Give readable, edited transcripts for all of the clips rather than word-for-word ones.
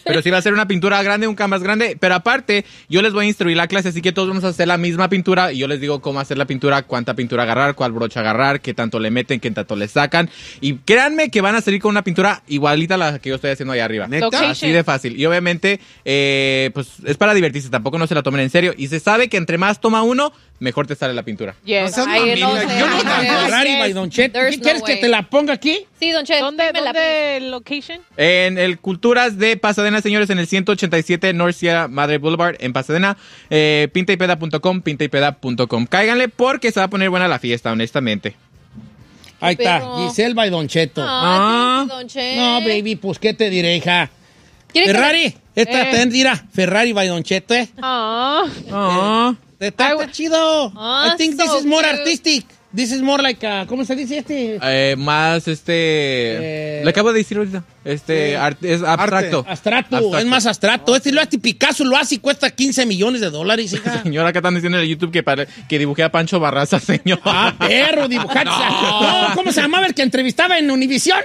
Pero sí va a ser una pintura grande, un canvas grande. Pero aparte, yo les voy a instruir la clase, así que todos vamos a hacer la misma pintura. Y yo les digo cómo hacer la pintura, cuánta pintura agarrar, cuál brocha agarrar, qué tanto le meten, qué tanto le sacan. Y créanme que van a salir con una pintura igualita a la que yo estoy haciendo allá arriba. ¿Neta? Así de fácil. Y obviamente, pues es para divertirse, tampoco no se la tomen en serio. Y se sabe que entre más toma uno, mejor te sale la pintura. Yes. No seas Ay, mamila. no sé. Yo no Ferrari by Don Cheto. There's ¿Qué quieres no que way. te la ponga aquí? Sí, Don Che. ¿Dónde me la el location? En el Culturas de Pasadena, señores, en el 187 North Sierra Madre Boulevard en Pasadena. Pintaypeda.com, pintaypeda.com. Cáiganle porque se va a poner buena la fiesta, honestamente. Ahí está, Pero- Giselle by Don Cheto. Ah, Don Che. No, baby, pues, ¿qué te diré, hija? ¿Quiere que Ferrari, esta mira, Ferrari by Don Cheto, Ah. Oh. Está chido. Ah, I think this so is more cute. artistic. This is more like, ¿cómo se dice este? Más le acabo de decir ahorita. Es abstracto. Abstracto, es más abstracto. Este lo hace Picasso, lo hace y cuesta $15 millones, hija. Señor, acá están diciendo en el YouTube que dibujé a Pancho Barraza, señor. Ah, perro, dibujaste. No, ¿cómo se llamaba el que entrevistaba en Univisión?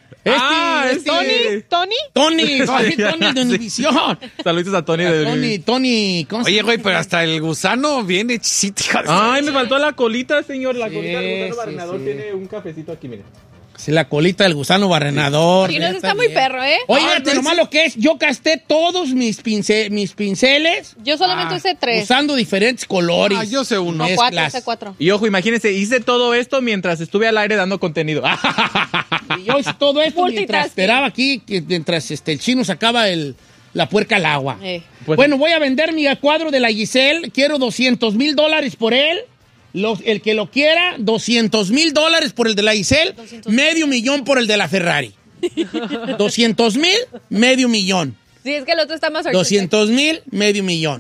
Tony de Univisión. Saludos a Tony de Tony, ¿cómo se Oye, llama? güey, pero hasta el gusano viene hechicito, hija de- Ay, me faltó la colita, señor. La colita del gusano sí, barrenador sí. tiene un cafecito aquí, miren. Sí, la colita del gusano barrenador. Chinos Ya está muy bien. perro, ¿eh? Oye, Ay, fíjate no, nomás sí. lo que es. Yo gasté todos mis pinceles Yo solamente usé 3. usando diferentes colores. Ah, yo sé uno. No, 4, mezclas. usé 4. Y ojo, imagínense, hice todo esto mientras estuve al aire dando contenido. Y yo hice todo esto mientras Multitasking. esperaba aquí, mientras el chino sacaba la puerca al agua. Pues- Bueno, voy a vender mi cuadro de la Giselle. Quiero $200,000 por él. El que lo quiera, $200,000 por el de la Giselle, $500,000 por el de la Ferrari. 200,000, $500,000. Sí, es que el otro está más 200,000, $500,000.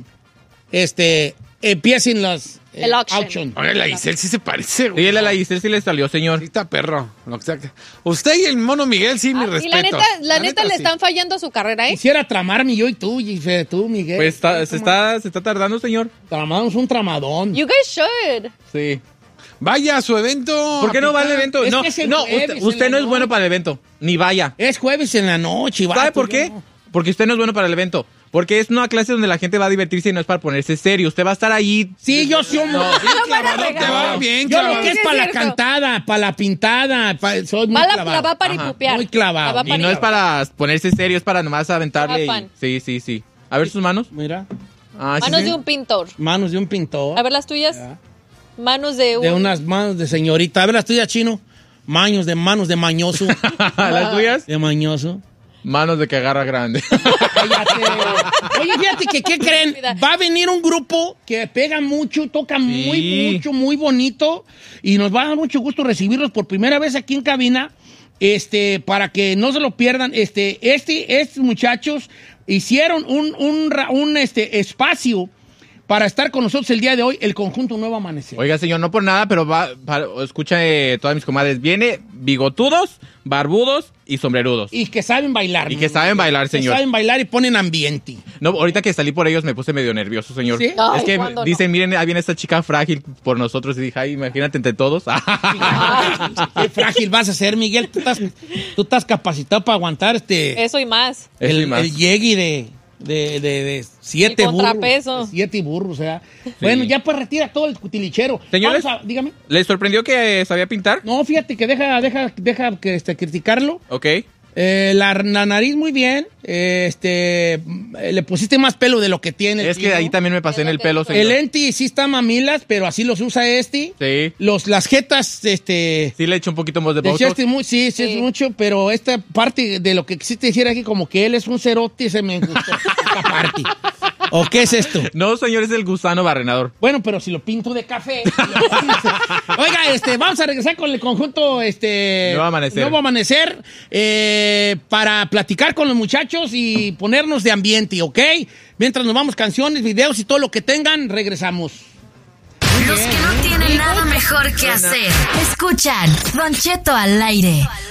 Empiecen El auction. Oye, la Giselle sí se parece, güey. Y él a la Giselle sí le salió, señor. Sí está perro. Lo que sea que- Usted y el mono Miguel, sí, mi Y respeto. la neta le sí. están fallando a su carrera, ¿eh? Quisiera tramarme yo y tú, tú, Miguel. Pues se está tardando, señor. Tramamos un tramadón. You guys should. Sí. Vaya a su evento. ¿Por qué no va al evento? Es No, que es el no, jueves usted en no la es bueno para el evento. Ni vaya. Es jueves en la noche. ¿Sabe vato, por yo qué? no. Porque usted no es bueno para el evento. Porque es una clase donde la gente va a divertirse y no es para ponerse serio. Usted va a estar allí. Sí, yo soy un... Clavado, te va bien, Yo lo clavado. que es Sí, es para la cierto. cantada, para la pintada, soy muy La clavado. va para Ajá. ripupear. Muy clavado. La va Y no es para ponerse serio, es para nomás aventarle. Have fun. Sí, sí, sí. A ver sus manos. Mira, Ah, sí, Manos sí. de un pintor. manos de un pintor. A ver las tuyas. Manos de un... De unas manos de señorita. A ver las tuyas, chino. Manos de mañoso. Las tuyas, De mañoso. manos de que agarra grande. Cállate. Oye, fíjate que, ¿qué creen? Va a venir un grupo que pega mucho, toca muy bonito, y nos va a dar mucho gusto recibirlos por primera vez aquí en cabina, para que no se lo pierdan. Estos muchachos hicieron un espacio para estar con nosotros el día de hoy, el conjunto Nuevo Amanecer. Oiga, señor, no por nada, pero escucha todas mis comadres. Viene bigotudos, barbudos y sombrerudos. Y que saben bailar. Y que saben bailar, señor. Que saben bailar y ponen ambiente. No, ahorita que salí por ellos me puse medio nervioso, señor. ¿Sí? Ay, Es que ¿cuándo no? dicen, miren, ahí viene esta chica frágil por nosotros. Y dije, ay, imagínate entre todos. Qué frágil vas a ser, Miguel. Tú estás capacitado para aguantar Eso y más. Eso y más. el yegui de 7 El burros. contrapeso. De 7 burros, o sea. Bueno, ya pues retira todo el cutilichero. Señores. Dígame. ¿Les sorprendió que sabía pintar? No, fíjate que deja que criticarlo. Ok. La nariz muy bien. Le pusiste más pelo de lo que tiene. Es que ahí también me pasé en el pelo, señor. El Enti sí está mamilas, pero así los usa Sí. Las jetas, Sí le eché un poquito más de le botox. echaste sí, es mucho, pero esta parte de lo que quisiste decir aquí, como que él es un cerote, se me gustó esta parte. ¿O qué es esto? No, señor, es el gusano barrenador. Bueno, pero si lo pinto de café. Oiga, vamos a regresar con el conjunto Nuevo Amanecer para platicar con los muchachos y ponernos de ambiente, ¿ok? Mientras nos vamos canciones, videos y todo lo que tengan, regresamos. Los que no tienen nada mejor que hacer. Escuchan Don Cheto al aire.